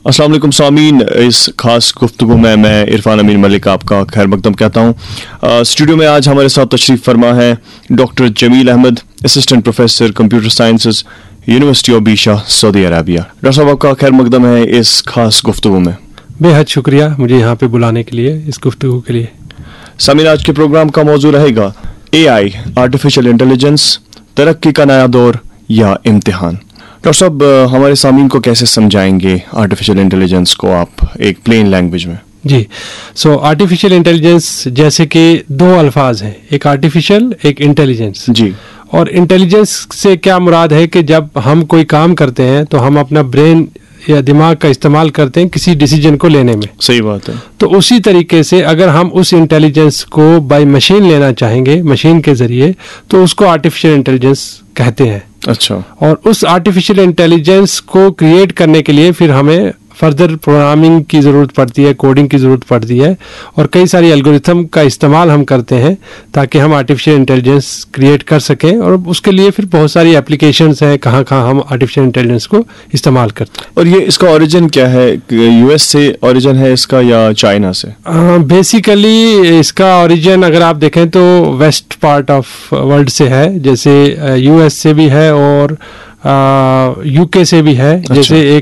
अस्सलाम वालेकुम सामीन, इस खास गुफ्तगू में मैं इरफान अमीन मलिक आपका खैर मकदम कहता हूँ। स्टूडियो में आज हमारे साथ तशरीफ़ फरमा है doctor Jameel Ahmad, assistant professor computer sciences, university of बीशा, Saudi Arabia. Doctor साहब आपका खैर मकदम है इस खास गुफ्तगू में। बेहद शुक्रिया मुझे यहाँ पे बुलाने के लिए, इस गुफ्तगू के लिए। सामीन, आज के प्रोग्राम का मौजू रहेगा AI, आर्टिफिशियल इंटेलिजेंस, तरक्की का नया दौर या इम्तिहान। डॉक्टर साहब, हमारे सामीन को कैसे समझाएंगे आर्टिफिशियल इंटेलिजेंस को आप एक प्लेन लैंग्वेज में? जी, सो आर्टिफिशियल इंटेलिजेंस जैसे कि दो अल्फाज हैं, एक आर्टिफिशियल, एक इंटेलिजेंस। जी। और इंटेलिजेंस से क्या मुराद है कि जब हम कोई काम करते हैं तो हम अपना ब्रेन या दिमाग का इस्तेमाल करते हैं किसी डिसीजन को लेने में। सही बात है। तो उसी तरीके से अगर हम उस इंटेलिजेंस को बाय मशीन लेना चाहेंगे, मशीन के जरिए, तो उसको आर्टिफिशियल इंटेलिजेंस कहते हैं। अच्छा। और उस आर्टिफिशियल इंटेलिजेंस को क्रिएट करने के लिए फिर हमें फर्दर प्रोग्रामिंग की ज़रूरत पड़ती है, कोडिंग की ज़रूरत पड़ती है, और कई सारी एल्गोरिथम का इस्तेमाल हम करते हैं ताकि हम आर्टिफिशियल इंटेलिजेंस क्रिएट कर सकें। और उसके लिए फिर बहुत सारी एप्लीकेशंस हैं, कहाँ कहाँ हम आर्टिफिशियल इंटेलिजेंस को इस्तेमाल करते हैं। और ये इसका ओरिजिन क्या है? US से ओरिजिन है इसका या चाइना से? बेसिकली इसका ओरिजिन अगर आप देखें तो वेस्ट पार्ट ऑफ वर्ल्ड से है, जैसे US से भी है और UK से भी है। अच्छा। जैसे एक